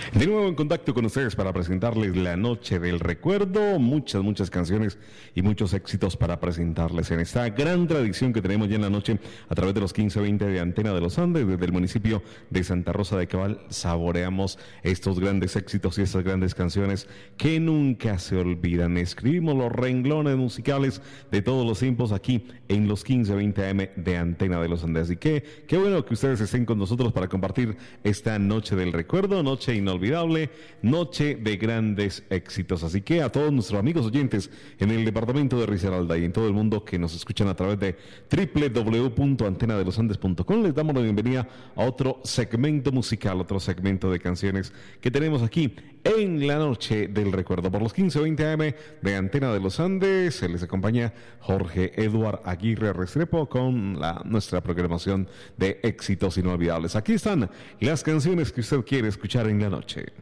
De nuevo en contacto con ustedes para presentarles la noche del recuerdo, muchas canciones y muchos éxitos para presentarles en esta gran tradición que tenemos ya en la noche a través de los 15:20 de Antena de los Andes. Desde el municipio de Santa Rosa de Cabal saboreamos estos grandes éxitos y estas grandes canciones que nunca se olvidan. Escribimos los renglones musicales de todos los tiempos aquí en los 15:20 AM de Antena de los Andes. Así que qué bueno que ustedes estén con nosotros para compartir esta noche del recuerdo, noche inolvidable, noche de grandes éxitos. Así que a todos nuestros amigos oyentes en el departamento de Risaralda y en todo el mundo que nos escuchan a través de www.antenadelosandes.com, les damos la bienvenida a otro segmento musical, otro segmento de canciones que tenemos aquí en la noche del recuerdo. Por los 15:20 AM de Antena de los Andes se les acompaña Jorge Eduard Aguirre Restrepo con nuestra programación de éxitos inolvidables. Aquí están las canciones que usted quiere escuchar en la noche.